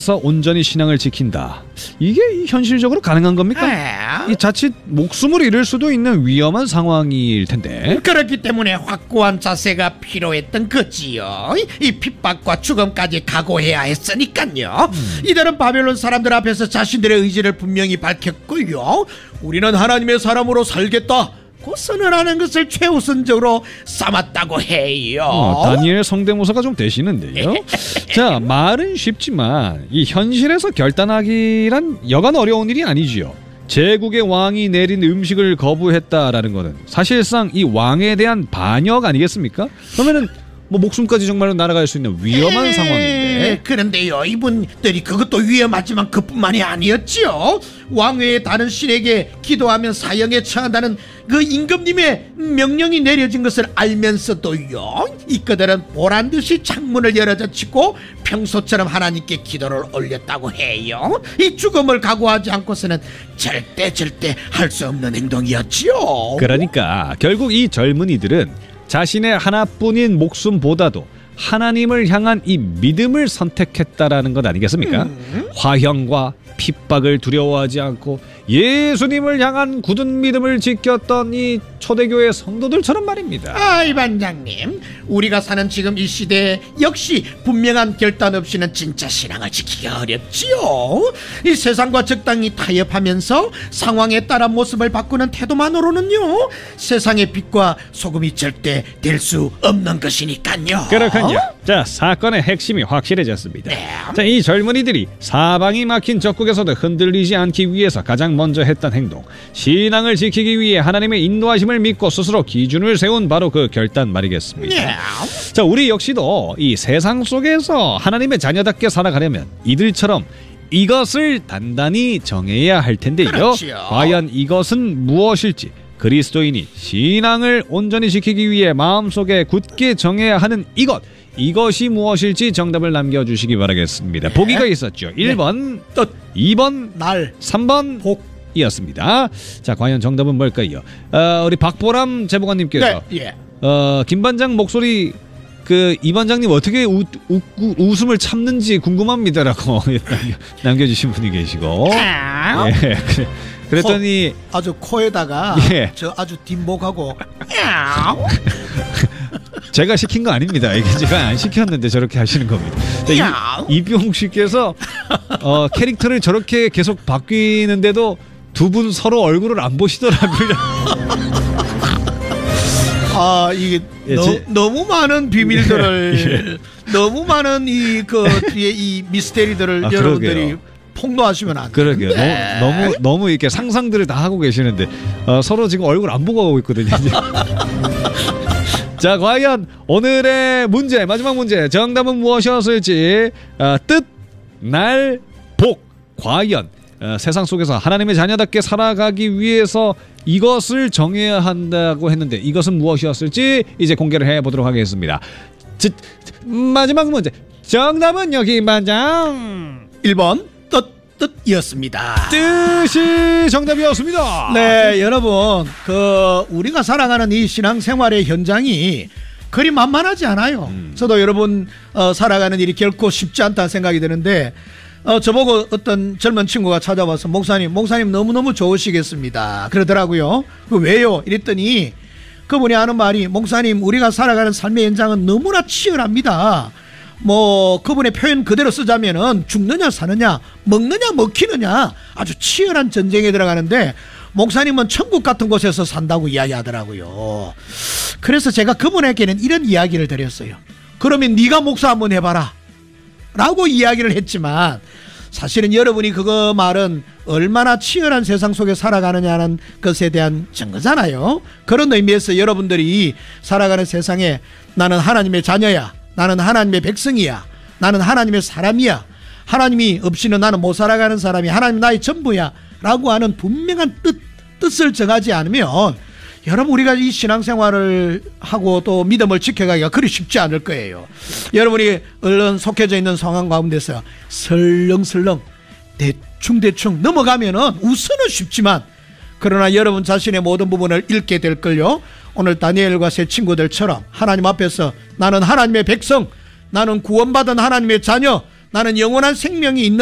온전히 신앙을 지킨다. 이게 현실적으로 가능한 겁니까? 이 자칫 목숨을 잃을 수도 있는 위험한 상황일 텐데. 그렇기 때문에 확고한 자세가 필요했던 거지요. 이 핍박과 죽음까지 각오해야 했으니까요. 이들은 바벨론 사람들 앞에서 자신들의 의지를 분명히 밝혔고요. 우리는 하나님의 사람으로 살겠다 그 선언하는 것을 최우선적으로 삼았다고 해요. 다니엘 성대모사가 좀 되시는데요. 자, 말은 쉽지만 이 현실에서 결단하기란 여간 어려운 일이 아니지요. 제국의 왕이 내린 음식을 거부했다라는 것은 사실상 이 왕에 대한 반역 아니겠습니까? 그러면은 뭐 목숨까지 정말로 날아갈 수 있는 위험한 상황인데. 그런데요, 이분들이 그것도 위험하지만 그뿐만이 아니었지요. 왕외의 다른 신에게 기도하면 사형에 처한다는 그 임금님의 명령이 내려진 것을 알면서도요, 이그들은 보란듯이 창문을 열어젖히고 평소처럼 하나님께 기도를 올렸다고 해요. 이 죽음을 각오하지 않고서는 절대 할 수 없는 행동이었지요. 그러니까 결국 이 젊은이들은 자신의 하나뿐인 목숨보다도 하나님을 향한 이 믿음을 선택했다라는 것 아니겠습니까? 화형과 핍박을 두려워하지 않고 예수님을 향한 굳은 믿음을 지켰던 이 초대교회 성도들처럼 말입니다. 이 반장님, 우리가 사는 지금 이 시대에 역시 분명한 결단 없이는 진짜 신앙을 지키기가 어렵지요. 이 세상과 적당히 타협하면서 상황에 따라 모습을 바꾸는 태도만으로는요, 세상의 빛과 소금이 절대 될 수 없는 것이니까요. 그렇군요. 자, 사건의 핵심이 확실해졌습니다. 네. 자, 이 젊은이들이 사방이 막힌 적국에서도 흔들리지 않기 위해서 가장 먼저 했던 행동, 신앙을 지키기 위해 하나님의 인도하심을 믿고 스스로 기준을 세운 바로 그 결단 말이겠습니다. 네. 자, 우리 역시도 이 세상 속에서 하나님의 자녀답게 살아가려면 이들처럼 이것을 단단히 정해야 할 텐데요. 그렇죠. 과연 이것은 무엇일지, 그리스도인이 신앙을 온전히 지키기 위해 마음속에 굳게 정해야 하는 이것이 무엇일지 정답을 남겨주시기 바라겠습니다. 네. 보기가 있었죠. 1번 뜻, 2번 날, 3번 복이었습니다. 자, 과연 정답은 뭘까요? 우리 박보람 재보관님께서 네. 김반장 목소리 이 반장님 어떻게 웃음을 참는지 궁금합니다라고 남겨주신 분이 계시고, 예, 그랬더니 아주 코에다가 예. 저 아주 뒷목하고 제가 시킨 거 아닙니다. 이게 제가 안 시켰는데 저렇게 하시는 겁니다. 이병욱 씨께서 캐릭터를 저렇게 계속 바뀌는데도 두 분 서로 얼굴을 안 보시더라고요. 이게 예, 너무 많은 비밀들을 너무 많은 이 미스테리들을 여러분들이 그러게요. 폭로하시면 안 돼요. 그러게요. 너무 이렇게 상상들을 다 하고 계시는데 서로 지금 얼굴 안 보고 가고 있거든요. 자, 과연 오늘의 문제, 마지막 문제 정답은 무엇이었을지. 뜻, 날, 복. 과연 세상 속에서 하나님의 자녀답게 살아가기 위해서 이것을 정해야 한다고 했는데 이것은 무엇이었을지 이제 공개를 해보도록 하겠습니다. 마지막 문제 정답은요, 김반장. 1번 뜻이었습니다. 뜻이 정답이었습니다. 네, 여러분, 우리가 살아가는 이 신앙생활의 현장이 그리 만만하지 않아요. 저도 여러분 살아가는 일이 결코 쉽지 않다는 생각이 드는데, 저보고 어떤 젊은 친구가 찾아와서 목사님 너무너무 좋으시겠습니다 그러더라고요. 왜요? 이랬더니 그분이 하는 말이, 목사님, 우리가 살아가는 삶의 현장은 너무나 치열합니다. 그분의 표현 그대로 쓰자면은 죽느냐 사느냐, 먹느냐 먹히느냐, 아주 치열한 전쟁에 들어가는데 목사님은 천국 같은 곳에서 산다고 이야기하더라고요. 그래서 제가 그분에게는 이런 이야기를 드렸어요. 그러면 네가 목사 한번 해봐라 라고 이야기를 했지만, 사실은 여러분이 그거 말은 얼마나 치열한 세상 속에 살아가느냐는 것에 대한 증거잖아요. 그런 의미에서 여러분들이 살아가는 세상에 나는 하나님의 자녀야, 나는 하나님의 백성이야, 나는 하나님의 사람이야, 하나님이 없이는 나는 못 살아가는 사람이, 하나님 나의 전부야 라고 하는 분명한 뜻을 정하지 않으면 여러분, 우리가 이 신앙생활을 하고 또 믿음을 지켜가기가 그리 쉽지 않을 거예요. 여러분이 얼른 속해져 있는 상황 가운데서 설렁설렁 대충 넘어가면은 우선은 쉽지만, 그러나 여러분 자신의 모든 부분을 잃게 될걸요. 오늘 다니엘과 세 친구들처럼 하나님 앞에서 나는 하나님의 백성, 나는 구원받은 하나님의 자녀, 나는 영원한 생명이 있는